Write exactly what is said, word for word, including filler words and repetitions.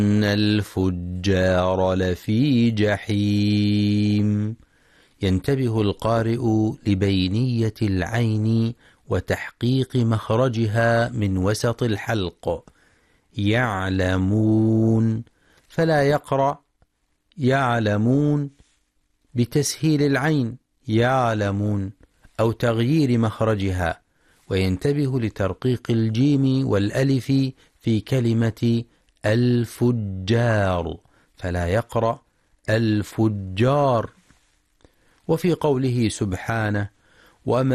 إن الفجار لفي جحيم. ينتبه القارئ لبينية العين وتحقيق مخرجها من وسط الحلق. يعلمون، فلا يقرأ يعلمون بتسهيل العين يعلمون أو تغيير مخرجها. وينتبه لترقيق الجيم والألف في كلمة الفجار، فلا يقرأ الفجار. وفي قوله سبحانه وما